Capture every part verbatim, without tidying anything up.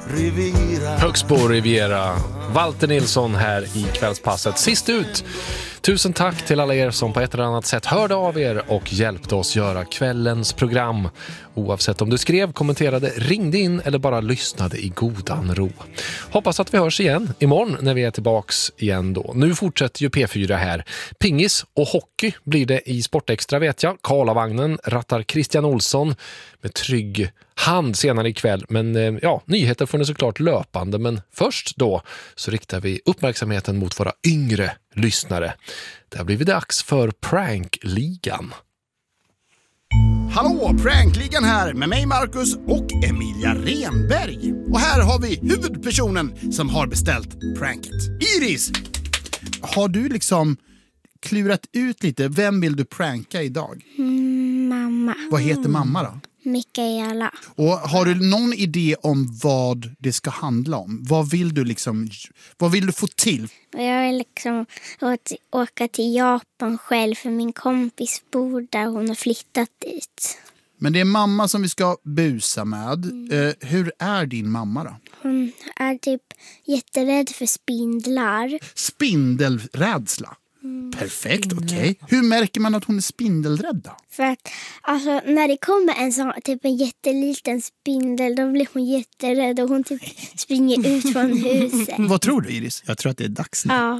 Riviera. Högsbo Riviera. Walter Nilsson här i Kvällspasset. Sist ut. Tusen tack till alla er som på ett eller annat sätt hörde av er och hjälpte oss göra kvällens program. Oavsett om du skrev, kommenterade, ringde in eller bara lyssnade i godan ro. Hoppas att vi hörs igen imorgon när vi är tillbaks igen då. Nu fortsätter ju P fyra här. Pingis och hockey blir det i Sportextra vet jag. Karlavagnen rattar Christian Olsson med trygg hand senare ikväll. Men ja, nyheter får ni såklart löpande. Men först då så riktar vi uppmärksamheten mot våra yngre lyssnare. Det har blivit dags för Prankligan. Hallå, Prankligan här med mig Marcus och Emilia Renberg. Och här har vi huvudpersonen som har beställt pranket. Iris! Har du liksom klurat ut lite, vem vill du pranka idag? Mm, mamma. Vad heter mamma då? Mikaela. Och har du någon idé om vad det ska handla om? Vad vill du liksom, vad vill du få till? Jag vill liksom åka till Japan själv för min kompis bor där, hon har flyttat dit. Men det är mamma som vi ska busa med. Mm. Uh, hur är din mamma då? Hon är typ jätterädd för spindlar. Spindelrädsla? Mm. Perfekt, okej. Okay. Hur märker man att hon är spindelrädd då? För att alltså, när det kommer en sån typ en jätteliten spindel, då blir hon jätterädd och hon typ springer ut från huset. Vad tror du, Iris? Jag tror att det är dags nu. Ja.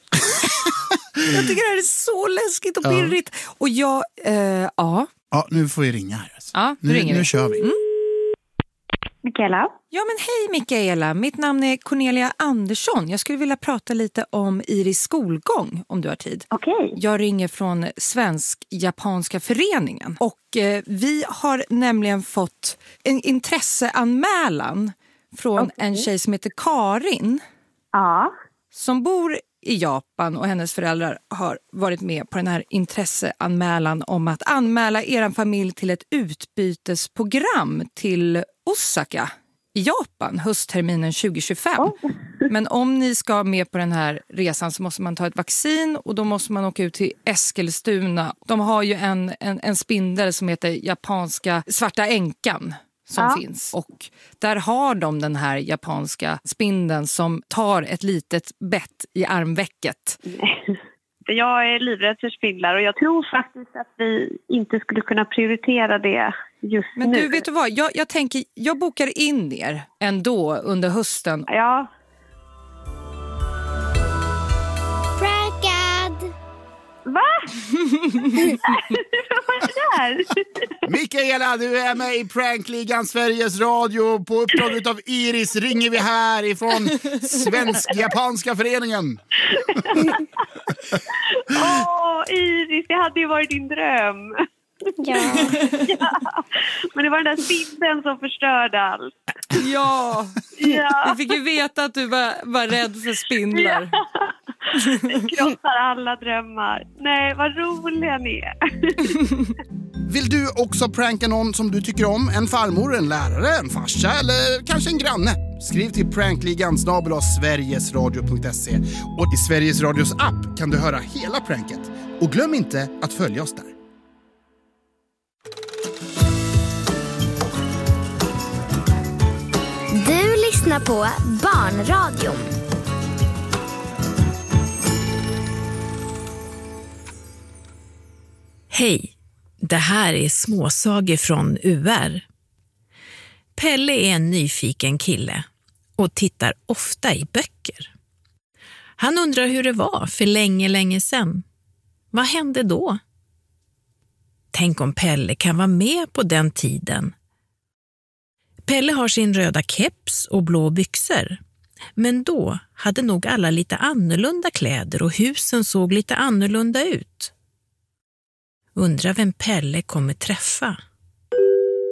Jag tycker det här är så läskigt och pirrigt. Ja. Och jag, eh, ja. Ja, nu får vi ringa här. Alltså. Ja, nu, nu ringer vi. Nu kör vi. Mm. Mikaela? Ja men hej Mikaela, mitt namn är Cornelia Andersson. Jag skulle vilja prata lite om Iris skolgång om du har tid. Okej. Okay. Jag ringer från Svensk-Japanska föreningen. Och eh, vi har nämligen fått en intresseanmälan från okay. en tjej som heter Karin. Ja. Som bor i Japan och hennes föräldrar har varit med på den här intresseanmälan om att anmäla er familj till ett utbytesprogram till Osaka i Japan höstterminen tjugo tjugofem. Oh. Men om ni ska med på den här resan så måste man ta ett vaccin och då måste man åka ut till Eskilstuna. De har ju en, en, en spindel som heter japanska svarta änkan som ja. finns. Och där har de den här japanska spindeln som tar ett litet bett i armvecket. Jag är livrädd för spindlar och jag tror faktiskt att vi inte skulle kunna prioritera det just Men nu. Men du, vet du vad? Jag, jag tänker, jag bokar in er ändå under hösten. Ja. Prankad! Va? Vad är det här? Mikaela, du är med i Prankligan Sveriges Radio. På uppdrag av Iris ringer vi här ifrån Svensk-Japanska föreningen. Åh, oh, Iris, det hade ju varit din dröm. Ja. Ja. Men det var den där spindeln som förstörde allt. Ja. Ja. Jag fick ju veta att du var, var rädd för spindlar. Ja. Det krossar alla drömmar. Nej, vad roliga ni är. Vill du också pranka någon som du tycker om? En farmor, en lärare, en farsa eller kanske en granne? Skriv till prankligan snabel-a sverigesradio punkt se. Och i Sveriges Radios app kan du höra hela pranket. Och glöm inte att följa oss där. Du lyssnar på Barnradion. Hej, det här är småsager från U R. Pelle är en nyfiken kille och tittar ofta i böcker. Han undrar hur det var för länge, länge sedan. Vad hände då? Tänk om Pelle kan vara med på den tiden. Pelle har sin röda keps och blå byxor. Men då hade nog alla lite annorlunda kläder och husen såg lite annorlunda ut. Undrar vem Pelle kommer träffa.